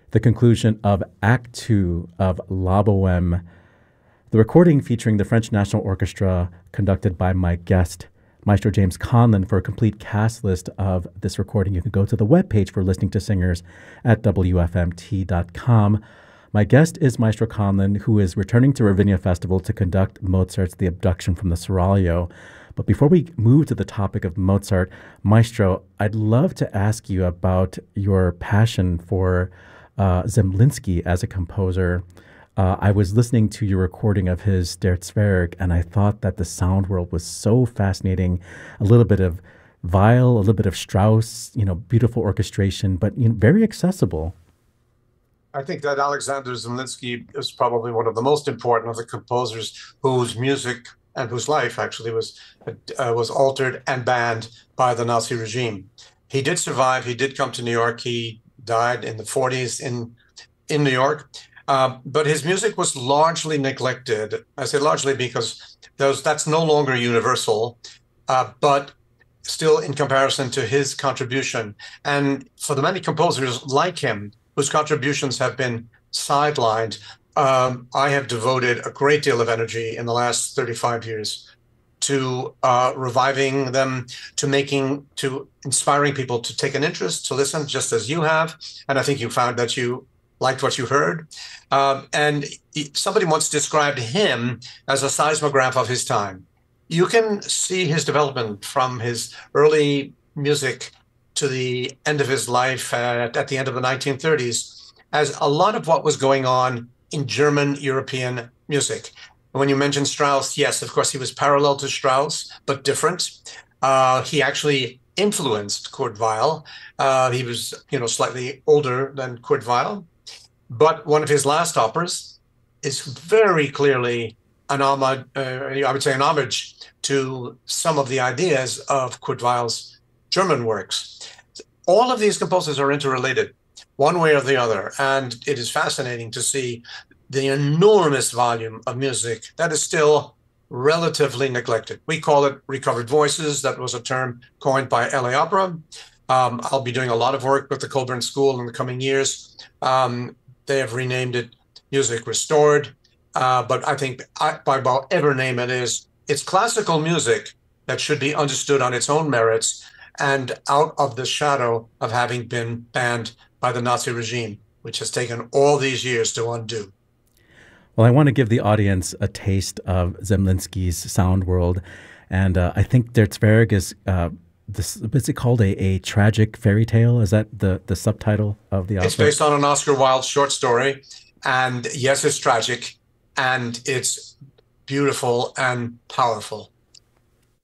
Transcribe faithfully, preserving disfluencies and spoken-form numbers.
the conclusion of Act Two of La Boheme, the recording featuring the French National Orchestra conducted by my guest, Maestro James Conlon. For a complete cast list of this recording, you can go to the webpage for Listening to Singers at W F M T dot com. My guest is Maestro Conlon, who is returning to Ravinia Festival to conduct Mozart's The Abduction from the Seraglio. But before we move to the topic of Mozart, Maestro, I'd love to ask you about your passion for uh, Zemlinsky as a composer. Uh, I was listening to your recording of his Der Zwerg, and I thought that the sound world was so fascinating. A little bit of Weill, a little bit of Strauss, you know, beautiful orchestration, but you know, very accessible. I think that Alexander Zemlinsky is probably one of the most important of the composers whose music and whose life actually was uh, was altered and banned by the Nazi regime. He did survive. He did come to New York. He died in the forties in in New York. Uh, but his music was largely neglected. I say largely because those that's no longer universal, uh, but still in comparison to his contribution. And for the many composers like him, whose contributions have been sidelined, um, I have devoted a great deal of energy in the last thirty-five years to uh, reviving them, to making, to inspiring people to take an interest, to listen, just as you have. And I think you found that you liked what you heard. Um, and he, somebody once described him as a seismograph of his time. You can see his development from his early music to the end of his life at, at the end of the nineteen thirties as a lot of what was going on in German European music. And when you mention Strauss, yes, of course, he was parallel to Strauss, but different. Uh, he actually influenced Kurt Weill. Uh, he was, you know, slightly older than Kurt Weill. But one of his last operas is very clearly an homage, uh, I would say an homage to some of the ideas of Kurt Weill's German works. All of these composers are interrelated, one way or the other, and it is fascinating to see the enormous volume of music that is still relatively neglected. We call it recovered voices. That was a term coined by L A Opera. Um, I'll be doing a lot of work with the Colburn School in the coming years. Um, they have renamed it Music Restored, uh, but I think I, by whatever name it is, it's classical music that should be understood on its own merits and out of the shadow of having been banned by the Nazi regime, which has taken all these years to undo. Well, I want to give the audience a taste of Zemlinsky's sound world. And uh, I think Der Zwerg is, uh, this, is it called a, a tragic fairy tale? Is that the, the subtitle of the opera? It's based on an Oscar Wilde short story. And yes, it's tragic. And it's beautiful and powerful.